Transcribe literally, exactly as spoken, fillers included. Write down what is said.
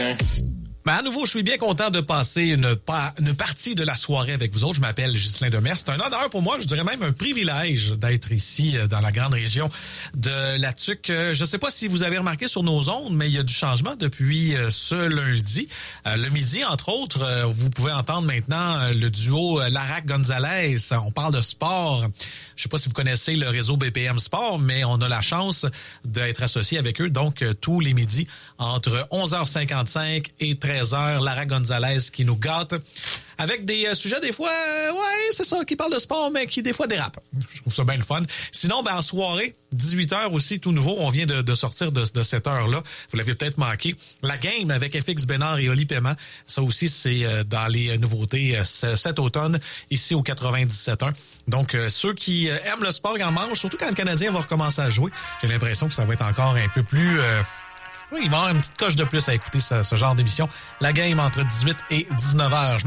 bien. Ben à nouveau, je suis bien content de passer une, pa- une partie de la soirée avec vous autres. Je m'appelle Ghislain Demers. C'est un honneur pour moi, je dirais même un privilège d'être ici dans la grande région de la Tuque. Je ne sais pas si vous avez remarqué sur nos ondes, mais il y a du changement depuis ce lundi. Le midi, entre autres, vous pouvez entendre maintenant le duo Larac-Gonzalez. On parle de sport. Je ne sais pas si vous connaissez le réseau B P M Sport, mais on a la chance d'être associé avec eux. Donc, tous les midis, entre onze heures cinquante-cinq et treize heures, Larac-Gonzalez qui nous gâte avec des euh, sujets des fois, euh, ouais, c'est ça, qui parlent de sport, mais qui des fois dérapent. Je trouve ça bien le fun. Sinon, ben en soirée, dix-huit heures aussi, tout nouveau, on vient de, de sortir de, de cette heure-là. Vous l'avez peut-être manqué. La game avec F X Bénard et Oli Paiement, ça aussi, c'est euh, dans les nouveautés euh, cet automne, ici au quatre-vingt-dix-sept un. Donc, euh, ceux qui euh, aiment le sport en manche, surtout quand le Canadien va recommencer à jouer, j'ai l'impression que ça va être encore un peu plus... Euh, oui, il va y avoir une petite coche de plus à écouter ce, ce genre d'émission. La game entre dix-huit et dix-neuf heures.